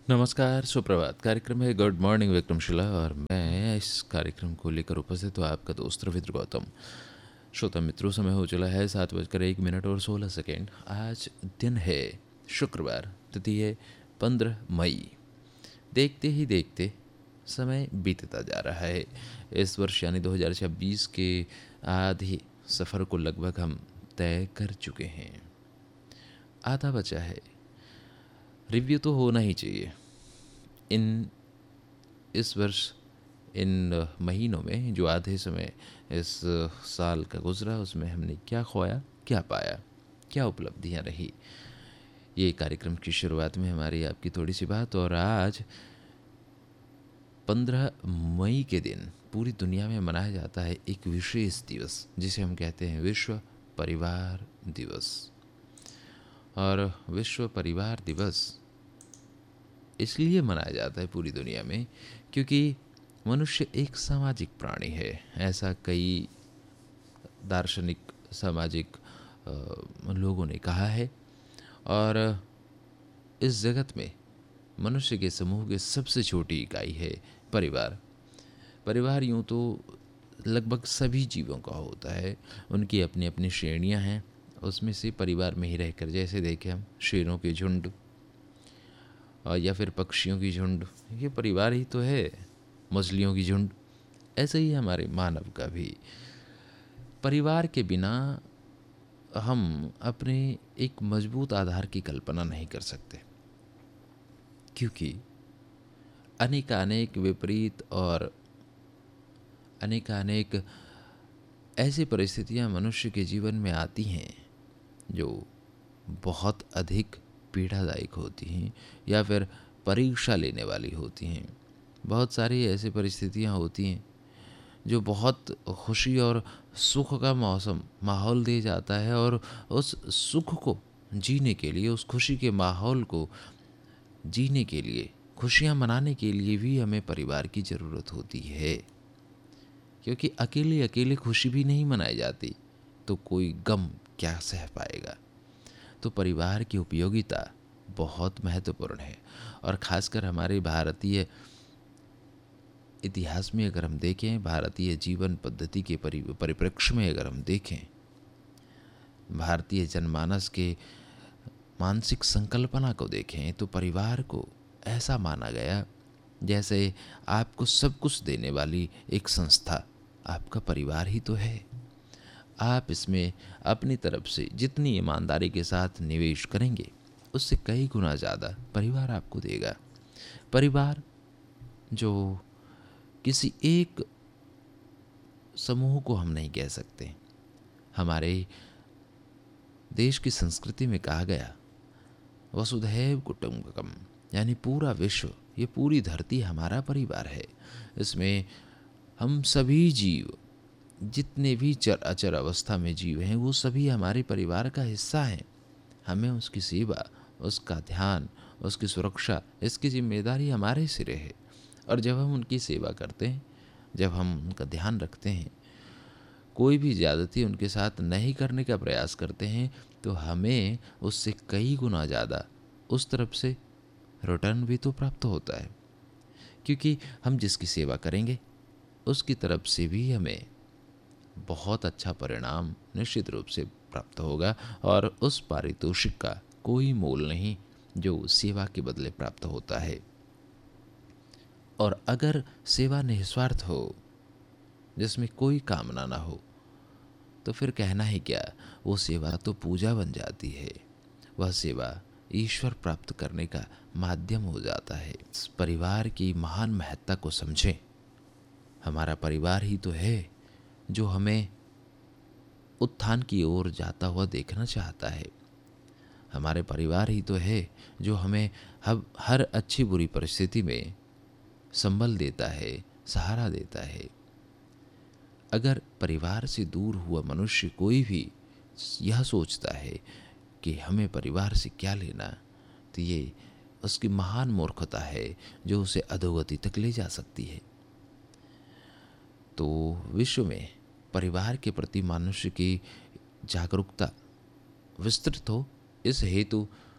नमस्कार, सुप्रभात। कार्यक्रम है गुड मॉर्निंग विक्रमशिला और मैं इस कार्यक्रम को लेकर उपस्थित हूँ आपका दोस्त रविंद्र गौतम। श्रोता मित्रों, समय हो चला है 7:01 और 16 सेकेंड। आज दिन है शुक्रवार, तिथि है 15 मई। देखते ही देखते समय बीतता जा रहा है। इस वर्ष यानी 2026 के आधे सफ़र को लगभग हम तय कर चुके हैं। आधा बचा है। रिव्यू तो होना ही चाहिए। इन इस वर्ष इन महीनों में जो आधे समय इस साल का गुजरा, उसमें हमने क्या खोया, क्या पाया, क्या उपलब्धियां रही, ये कार्यक्रम की शुरुआत में हमारी आपकी थोड़ी सी बात। और आज 15 मई के दिन पूरी दुनिया में मनाया जाता है एक विशेष दिवस, जिसे हम कहते हैं विश्व परिवार दिवस। और विश्व परिवार दिवस इसलिए मनाया जाता है पूरी दुनिया में क्योंकि मनुष्य एक सामाजिक प्राणी है। ऐसा कई दार्शनिक, सामाजिक लोगों ने कहा है। और इस जगत में मनुष्य के समूह की सबसे छोटी इकाई है परिवार। परिवार यूँ तो लगभग सभी जीवों का होता है, उनकी अपनी अपनी श्रेणियाँ हैं। उसमें से परिवार में ही रहकर, जैसे देखें हम शेरों के झुंड या फिर पक्षियों की झुंड, ये परिवार ही तो है। मछलियों की झुंड, ऐसे ही हमारे मानव का भी। परिवार के बिना हम अपने एक मजबूत आधार की कल्पना नहीं कर सकते, क्योंकि अनेकानेक विपरीत और अनेकानेक ऐसी परिस्थितियां मनुष्य के जीवन में आती हैं जो बहुत अधिक पीड़ादायक होती हैं या फिर परीक्षा लेने वाली होती हैं। बहुत सारी ऐसी परिस्थितियां होती हैं जो बहुत खुशी और सुख का माहौल दे जाता है, और उस सुख को जीने के लिए, उस खुशी के माहौल को जीने के लिए, खुशियां मनाने के लिए भी हमें परिवार की ज़रूरत होती है। क्योंकि अकेले अकेले खुशी भी नहीं मनाई जाती, तो कोई गम क्या सह पाएगा। तो परिवार की उपयोगिता बहुत महत्वपूर्ण है। और ख़ासकर हमारे भारतीय इतिहास में अगर हम देखें, भारतीय जीवन पद्धति के परिप्रेक्ष्य में अगर हम देखें, भारतीय जनमानस के मानसिक संकल्पना को देखें, तो परिवार को ऐसा माना गया जैसे आपको सब कुछ देने वाली एक संस्था आपका परिवार ही तो है। आप इसमें अपनी तरफ से जितनी ईमानदारी के साथ निवेश करेंगे, उससे कई गुना ज़्यादा परिवार आपको देगा। परिवार जो किसी एक समूह को हम नहीं कह सकते। हमारे देश की संस्कृति में कहा गया, वसुधैव कुटुंबकम, यानी पूरा विश्व, ये पूरी धरती हमारा परिवार है। इसमें हम सभी जीव, जितने भी चर अचर अवस्था में जीव हैं, वो सभी हमारे परिवार का हिस्सा हैं। हमें उसकी सेवा, उसका ध्यान, उसकी सुरक्षा, इसकी जिम्मेदारी हमारे सिरे है। और जब हम उनकी सेवा करते हैं, जब हम उनका ध्यान रखते हैं, कोई भी ज़्यादती उनके साथ नहीं करने का प्रयास करते हैं, तो हमें उससे कई गुना ज़्यादा उस तरफ से रिटर्न भी तो प्राप्त होता है। क्योंकि हम जिसकी सेवा करेंगे, उसकी तरफ से भी हमें बहुत अच्छा परिणाम निश्चित रूप से प्राप्त होगा। और उस पारितोषिक का कोई मोल नहीं जो सेवा के बदले प्राप्त होता है। और अगर सेवा निस्वार्थ हो, जिसमें कोई कामना ना हो, तो फिर कहना ही क्या, वो सेवा तो पूजा बन जाती है। वह सेवा ईश्वर प्राप्त करने का माध्यम हो जाता है। इस परिवार की महान महत्ता को समझें। हमारा परिवार ही तो है जो हमें उत्थान की ओर जाता हुआ देखना चाहता है। हमारे परिवार ही तो है जो हमें हर अच्छी बुरी परिस्थिति में संबल देता है, सहारा देता है। अगर परिवार से दूर हुआ मनुष्य कोई भी यह सोचता है कि हमें परिवार से क्या लेना, तो ये उसकी महान मूर्खता है जो उसे अधोगति तक ले जा सकती है। तो विश्व में परिवार के प्रति मनुष्य की जागरूकता विस्तृत हो, इस हेतु